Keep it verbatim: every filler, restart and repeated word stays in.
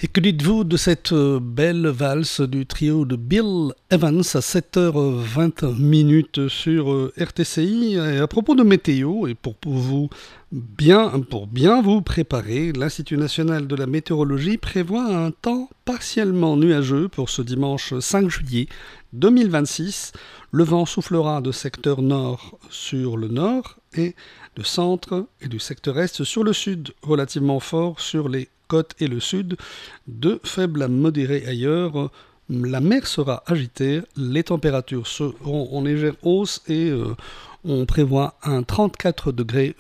Et que dites-vous de cette belle valse du trio de Bill Evans à sept heures vingt minutes sur R T C I? Et à propos de météo, et pour, pour, vous bien, pour bien vous préparer, l'Institut national de la météorologie prévoit un temps partiellement nuageux pour ce dimanche cinq juillet deux mille vingt-six. Le vent soufflera de secteur nord sur le nord et de centre et du secteur est sur le sud, relativement fort sur les côte et le sud, de faible à modéré ailleurs. La mer sera agitée, les températures seront en légère hausse et euh, on prévoit un trente-quatre degrés